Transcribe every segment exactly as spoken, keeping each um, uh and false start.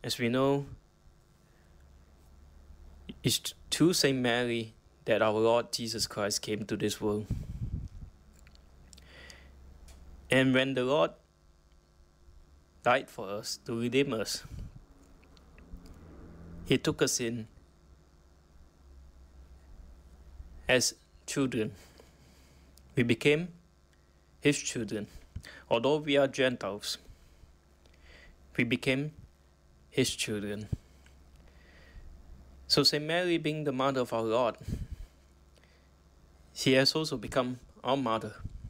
as we know, it's through Saint Mary that our Lord Jesus Christ came to this world. And when the Lord died for us to redeem us, He took us in as children. We became His children. Although we are Gentiles, we became His children. So Saint Mary, being the mother of our Lord, she has also become our mother.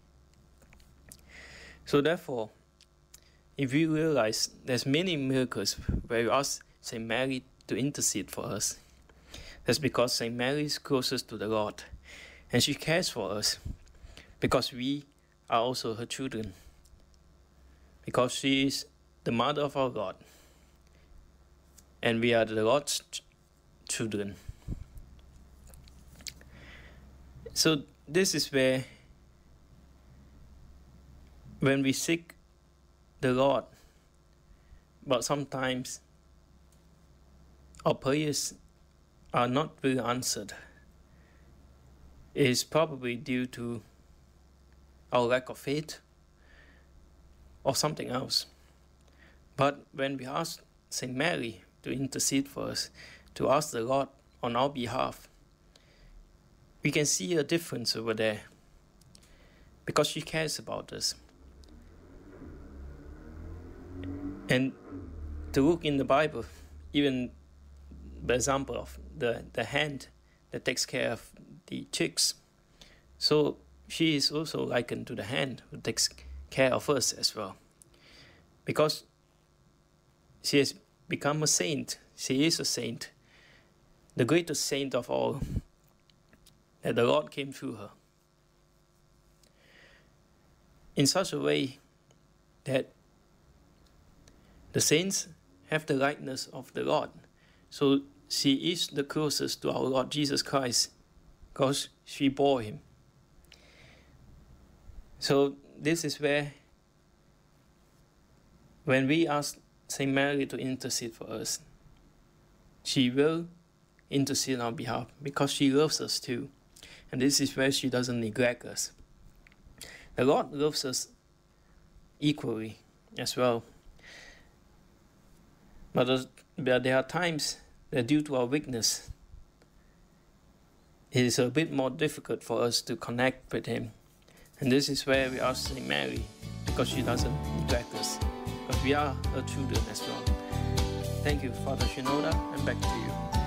So therefore, if we realize there's many miracles where we ask Saint Mary to intercede for us, that's because Saint Mary is closest to the Lord, and she cares for us, because we are also her children, because she is the mother of our God, and we are the Lord's ch- children. So this is where, when we seek the Lord, but sometimes our prayers are not really answered, it is probably due to our lack of faith or something else. But when we ask Saint Mary to intercede for us, to ask the Lord on our behalf, we can see a difference over there, because she cares about us. And to look in the Bible, even the example of the, the hand that takes care of the chicks, so she is also likened to the hand who takes care of us as well, because she has become a saint. She is a saint, the greatest saint of all, that the Lord came through her, in such a way that the saints have the likeness of the Lord. So she is the closest to our Lord Jesus Christ, because she bore him. So this is where, when we ask Saint Mary to intercede for us, she will intercede on our behalf, because she loves us too. And this is where she doesn't neglect us. The Lord loves us equally as well. But there are times that, due to our weakness, it is a bit more difficult for us to connect with Him. And this is where we ask Saint Mary, because she doesn't neglect us, because we are her children as well. Thank you, Father Shinoda, and back to you.